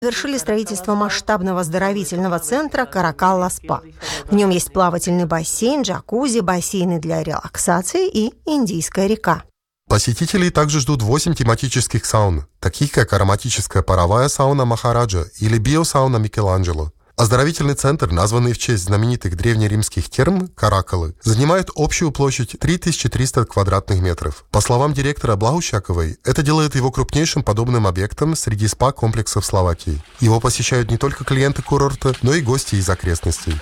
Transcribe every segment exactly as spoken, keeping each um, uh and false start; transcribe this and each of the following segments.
Завершили строительство масштабного оздоровительного центра «Каракалла Спа». В нем есть плавательный бассейн, джакузи, бассейны для релаксации и Индийская река. Посетителей также ждут восемь тематических саун, таких как ароматическая паровая сауна Махараджа или биосауна Микеланджело. Оздоровительный центр, названный в честь знаменитых древнеримских терм Каракалы, занимает общую площадь три тысячи триста квадратных метров. По словам директора Блахущаковой, это делает его крупнейшим подобным объектом среди спа-комплексов Словакии. Его посещают не только клиенты курорта, но и гости из окрестностей.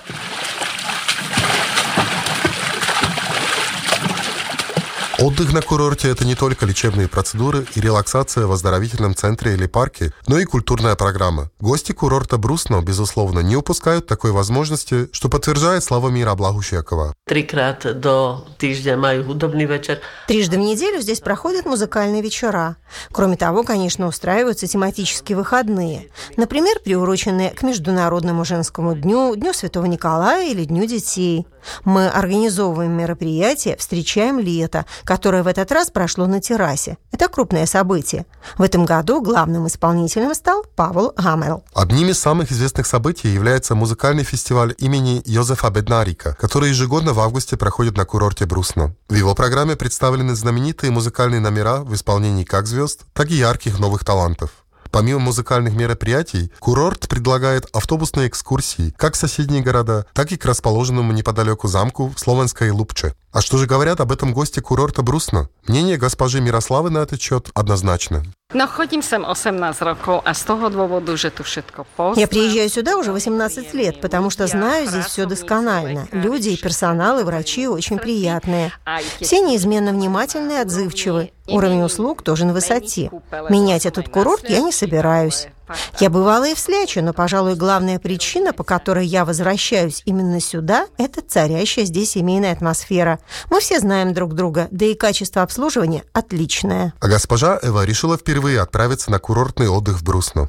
Отдых на курорте – это не только лечебные процедуры и релаксация в оздоровительном центре или парке, но и культурная программа. Гости курорта Брусно, безусловно, не упускают такой возможности, что подтверждает Славомира Блахущакова. Трикрат до тиждя маю худобный вечер. Трижды в неделю здесь проходят музыкальные вечера. Кроме того, конечно, устраиваются тематические выходные. Например, приуроченные к Международному женскому дню, Дню Святого Николая или Дню детей. Мы организовываем мероприятия «Встречаем лето», которое в этот раз прошло на террасе. Это крупное событие. В этом году главным исполнителем стал Павел Гамел. Одним из самых известных событий является музыкальный фестиваль имени Йозефа Беднарика, который ежегодно в августе проходит на курорте Брусно. В его программе представлены знаменитые музыкальные номера в исполнении как звезд, так и ярких новых талантов. Помимо музыкальных мероприятий, курорт предлагает автобусные экскурсии как в соседние города, так и к расположенному неподалеку замку в Словенской Лупче. А что же говорят об этом гости курорта Брусно? Мнение госпожи Мирославы на этот счет однозначно. No, chodím sem osemnásť rokov a z toho dôvodu, že tu všetko poznám. Я приезжаю сюда уже восемнадцать лет, потому что знаю здесь все досконально. Люди и персонал, и врачи очень приятные. Все неизменно внимательны и отзывчивы. Уровень услуг тоже на высоте. Менять этот курорт я не собираюсь. Я бывала и в Сляче, но, пожалуй, главная причина, по которой я возвращаюсь именно сюда, это царящая здесь семейная атмосфера. Мы все знаем друг друга, да и качество обслуживания отличное. А госпожа Эва решила впервые отправиться на курортный отдых в Брусно.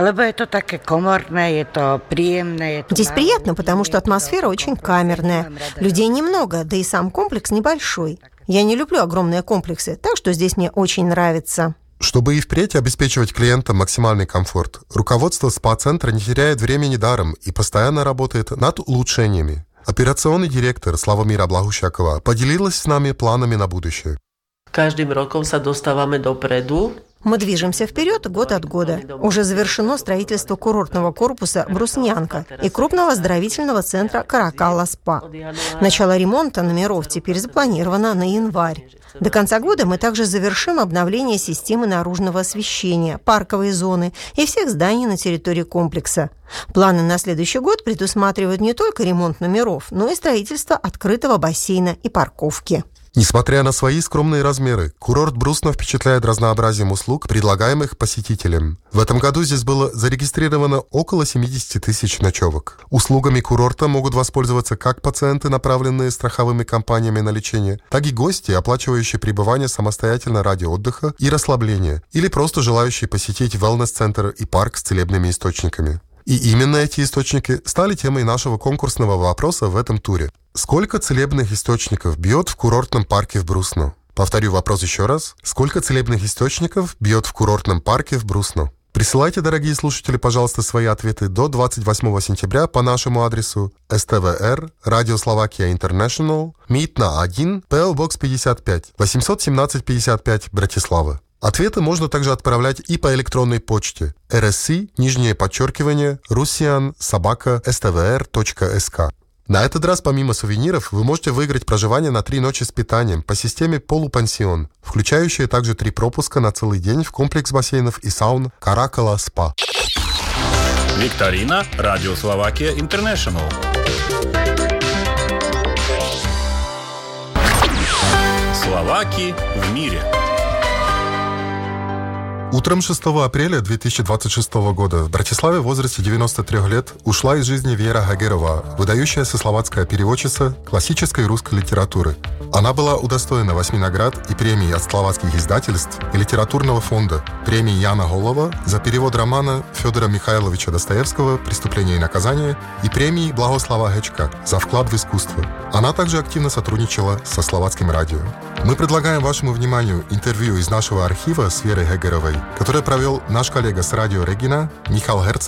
Здесь приятно, потому что атмосфера очень камерная. Людей немного, да и сам комплекс небольшой. Я не люблю огромные комплексы, так что здесь мне очень нравится. Чтобы и впредь обеспечивать клиентам максимальный комфорт, руководство спа-центра не теряет времени даром и постоянно работает над улучшениями. Операционный директор Славомира Блахущакова поделилась с нами планами на будущее. Каждым роком се достávame dopredu. Мы движемся вперед год от года. Уже завершено строительство курортного корпуса «Бруснянка» и крупного оздоровительного центра «Каракалла Спа». Начало ремонта номеров теперь запланировано на январь. До конца года мы также завершим обновление системы наружного освещения, парковой зоны и всех зданий на территории комплекса. Планы на следующий год предусматривают не только ремонт номеров, но и строительство открытого бассейна и парковки. Несмотря на свои скромные размеры, курорт Брусно впечатляет разнообразием услуг, предлагаемых посетителям. В этом году здесь было зарегистрировано около семьдесят тысяч ночевок. Услугами курорта могут воспользоваться как пациенты, направленные страховыми компаниями на лечение, так и гости, оплачивающие пребывание самостоятельно ради отдыха и расслабления, или просто желающие посетить wellness-центр и парк с целебными источниками. И именно эти источники стали темой нашего конкурсного вопроса в этом туре. Сколько целебных источников бьет в курортном парке в Брусно? Повторю вопрос еще раз. Сколько целебных источников бьет в курортном парке в Брусно? Присылайте, дорогие слушатели, пожалуйста, свои ответы до двадцать восьмого сентября по нашему адресу эс тэ вэ эр, Радио Словакия Интернешнл, Митна один, пэ о Бокс пятьдесят пять, восемьсот семнадцать пятьдесят пять, Братислава. Ответы можно также отправлять и по электронной почте эр эс си, нижнее подчеркивание, руссиан собака эс тэ вэ эр точка эс ка. На этот раз, помимо сувениров, вы можете выиграть проживание на три ночи с питанием по системе полупансион, включающее также три пропуска на целый день в комплекс бассейнов и саун Каракалла Спа. Викторина Радио Словакия Интернешнл. Словаки в мире. Утром шестого апреля две тысячи двадцать шестого года в Братиславе в возрасте девяноста трёх лет ушла из жизни Вера Хагерова, выдающаяся словацкая переводчица классической русской литературы. Она была удостоена восьми наград и премий от словацких издательств и литературного фонда, премии Яна Голова за перевод романа Федора Михайловича Достоевского «Преступление и наказание» и премии Благослава Гечка за вклад в искусство. Она также активно сотрудничала со словацким радио. Мы предлагаем вашему вниманию интервью из нашего архива с Верой Хагеровой. которое провел наш коллега с радио Регина Михаил Герцог